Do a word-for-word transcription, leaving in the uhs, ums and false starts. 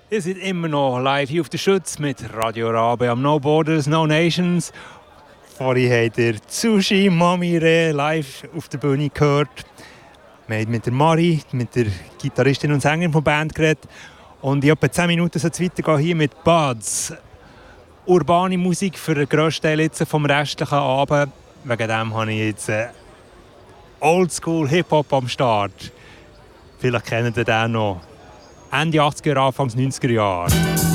Ihr seid immer noch live hier auf der Schütz mit Radio Rabe am No Borders, No Nations. Vorhin habt ihr Sushi Mamire live auf der Bühne gehört. Wir haben mit der Mari, mit der Gitarristin und Sängerin der Band geredet. Und in etwa zehn Minuten soll es weitergehen hier mit Buds. Urbane Musik für den grössten Teil jetzt vom restlichen Abend. Wegen dem habe ich jetzt äh, Oldschool Hip-Hop am Start. Vielleicht kennt ihr den noch. Ende achtziger, Anfang neunziger Jahre.